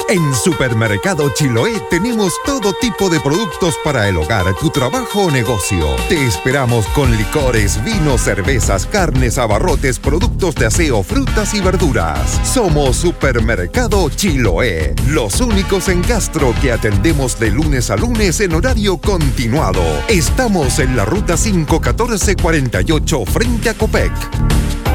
En Supermercado Chiloé tenemos todo tipo de productos para el hogar, tu trabajo o negocio. Te esperamos con licores, vinos, cervezas, carnes, abarrotes, productos de aseo, frutas y verduras. Somos Supermercado Chiloé, los únicos en Castro que atendemos de lunes a lunes en horario continuado. Estamos en la ruta 51448 frente a Copec.